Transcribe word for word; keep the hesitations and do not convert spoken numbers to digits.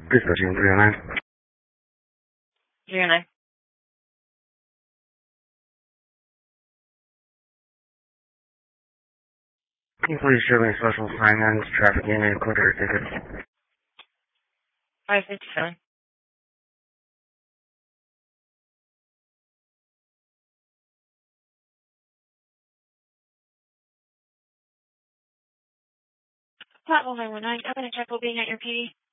Dispatching three oh nine. three oh nine. Can you please show me special assignments, traffic unit, quicker tickets? five fifty-seven. Platform nine one nine. I'm going to check well being at your P D.